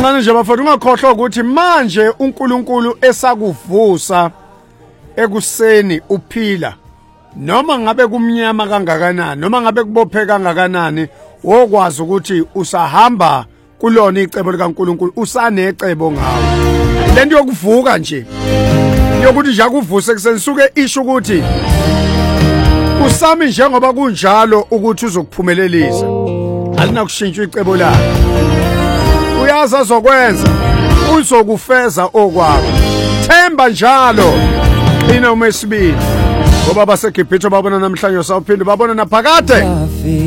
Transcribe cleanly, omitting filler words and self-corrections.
kancane nje bafana ungakhohlwa ukuthi manje uNkulunkulu esakuvusa ekuseni uphila noma ngabe kumnyama kangakanani noma ngabe kubophe kangakanani wokwazi ukuthi usahamba kulona icebo likaNkulunkulu usanecebo ngawe lento yokuvuka nje yokuthi nje akuvuse kusenisuke isho ukuthi usami njengoba kunjalo ukuthi uzokuphumelelisa alinakushintsha icebo lakhe uyazi azokwenza uzokufeza okwakho themba njalo ina umesibili ngoba baseGibhithe babona namhlanje sawuphinde babona naphakade